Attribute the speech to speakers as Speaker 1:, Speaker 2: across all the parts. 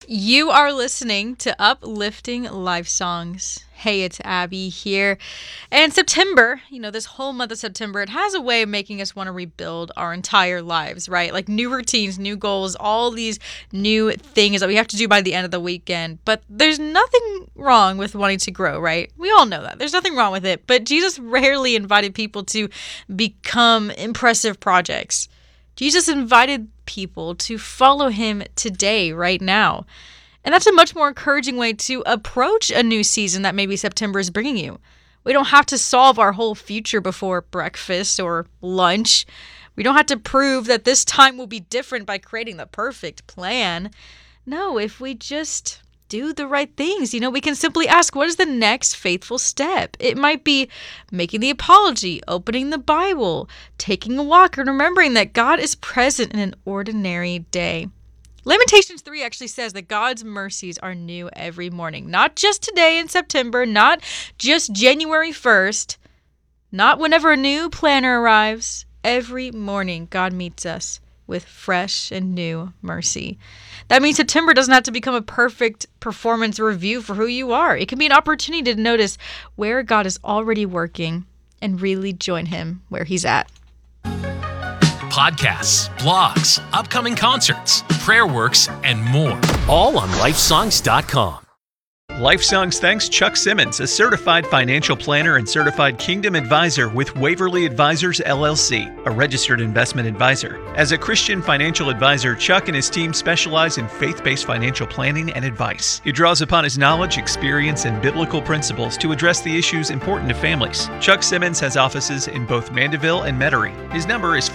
Speaker 1: You are listening to Uplifting Life Songs. Hey, it's Abby here. And September, this whole month of September, it has a way of making us want to rebuild our entire lives, right? Like new routines, new goals, all these new things that we have to do by the end of the weekend. But there's nothing wrong with wanting to grow, right? We all know that. There's nothing wrong with it. But Jesus rarely invited people to become impressive projects. Jesus invited people to follow him today, right now. And that's a much more encouraging way to approach a new season that maybe September is bringing you. We don't have to solve our whole future before breakfast or lunch. We don't have to prove that this time will be different by creating the perfect plan. No, if we just do the right things, we can simply ask, what is the next faithful step? It might be making the apology, opening the Bible, taking a walk, and remembering that God is present in an ordinary day. Lamentations 3 actually says that God's mercies are new every morning. Not just today in September, not just January 1st, not whenever a new planner arrives. Every morning, God meets us with fresh and new mercy. That means September doesn't have to become a perfect performance review for who you are. It can be an opportunity to notice where God is already working and really join him where he's at.
Speaker 2: Podcasts, blogs, upcoming concerts, prayer works, and more. All on lifesongs.com.
Speaker 3: LifeSongs thanks Chuck Simmons, a certified financial planner and certified Kingdom advisor with Waverly Advisors, LLC, a registered investment advisor. As a Christian financial advisor, Chuck and his team specialize in faith-based financial planning and advice. He draws upon his knowledge, experience, and biblical principles to address the issues important to families. Chuck Simmons has offices in both Mandeville and Metairie. His number is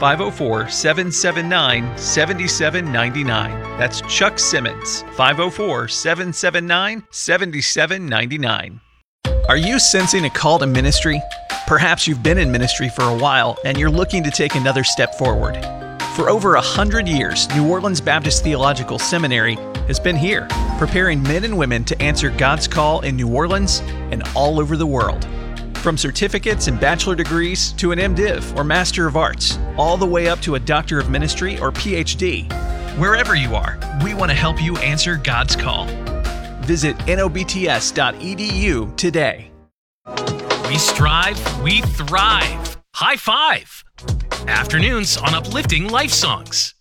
Speaker 3: 504-779-7799. That's Chuck Simmons, 504-779-7799. Are you sensing a call to ministry? Perhaps you've been in ministry for a while and you're looking to take another step forward. For over 100 years, New Orleans Baptist Theological Seminary has been here, preparing men and women to answer God's call in New Orleans and all over the world. From certificates and bachelor degrees to an MDiv or Master of Arts, all the way up to a Doctor of Ministry or PhD. Wherever you are, we want to help you answer God's call. Visit nobts.edu today.
Speaker 2: We strive, we thrive. High five. Afternoons on Uplifting Life Songs.